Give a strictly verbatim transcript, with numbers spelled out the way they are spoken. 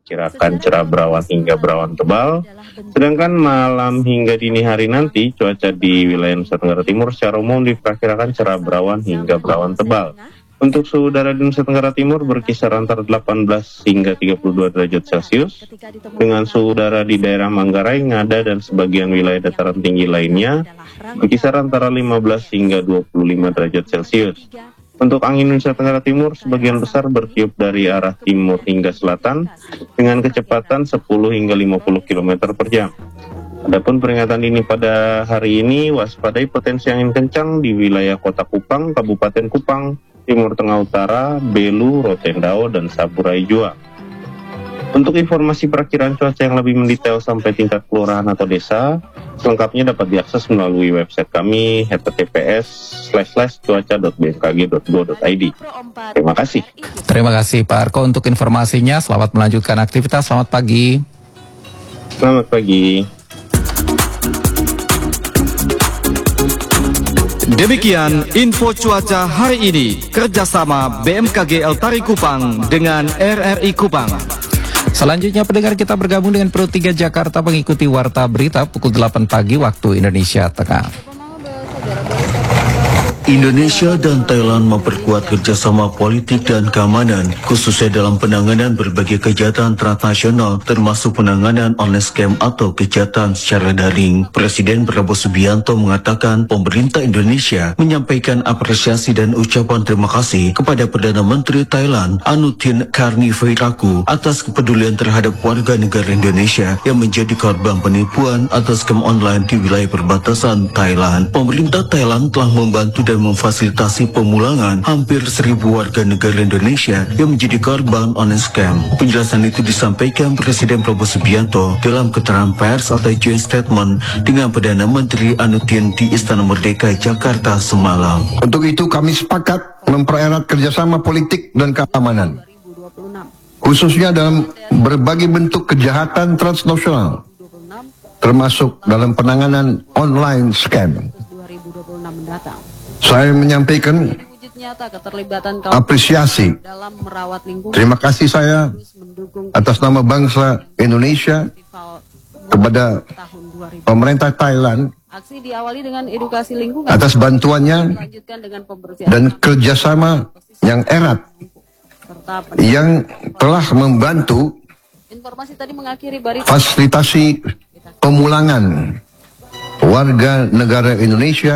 diperkirakan cerah berawan hingga berawan tebal. Sedangkan malam hingga dini hari nanti, cuaca di wilayah Nusa Tenggara Timur secara umum diperkirakan cerah berawan hingga berawan tebal. Untuk suhu udara di Nusa Tenggara Timur berkisar antara delapan belas hingga tiga puluh dua derajat Celcius, dengan suhu udara di daerah Manggarai, Ngada, dan sebagian wilayah dataran tinggi lainnya berkisar antara lima belas hingga dua puluh lima derajat Celcius. Untuk angin Nusa Tenggara Timur sebagian besar bertiup dari arah timur hingga selatan dengan kecepatan sepuluh hingga lima puluh kilometer per jam. Adapun peringatan dini pada hari ini, waspadai potensi angin kencang di wilayah Kota Kupang, Kabupaten Kupang, Timur Tengah Utara, Belu, Rotendao, dan Saburai Jua. Untuk informasi perakiraan cuaca yang lebih mendetail sampai tingkat kelurahan atau desa, selengkapnya dapat diakses melalui website kami h t t p s slash slash cuaca dot b m k g dot go dot i d. Terima kasih. Terima kasih Pak Arko untuk informasinya. Selamat melanjutkan aktivitas. Selamat pagi. Selamat pagi. Demikian info cuaca hari ini, kerjasama B M K G Eltari Kupang dengan R R I Kupang. Selanjutnya pendengar, kita bergabung dengan Pro tiga Jakarta mengikuti Warta Berita pukul delapan pagi waktu Indonesia Tengah. Indonesia dan Thailand memperkuat kerjasama politik dan keamanan, khususnya dalam penanganan berbagai kejahatan transnasional, termasuk penanganan online scam atau kejahatan secara daring. Presiden Prabowo Subianto mengatakan pemerintah Indonesia menyampaikan apresiasi dan ucapan terima kasih kepada Perdana Menteri Thailand Anutin Charnvirakul atas kepedulian terhadap warga negara Indonesia yang menjadi korban penipuan atau scam online di wilayah perbatasan Thailand. Pemerintah Thailand telah membantu dan memfasilitasi pemulangan hampir seribu warga negara Indonesia yang menjadi korban online scam. Penjelasan itu disampaikan Presiden Prabowo Subianto dalam keterangan pers atau joint statement dengan Perdana Menteri Anutin di Istana Merdeka, Jakarta semalam. Untuk itu kami sepakat mempererat kerjasama politik dan keamanan, khususnya dalam berbagai bentuk kejahatan transnasional, termasuk dalam penanganan online scam. Saya menyampaikan apresiasi, terima kasih saya atas nama bangsa Indonesia kepada pemerintah Thailand atas bantuannya dan kerjasama yang erat yang telah membantu fasilitasi pemulangan warga negara Indonesia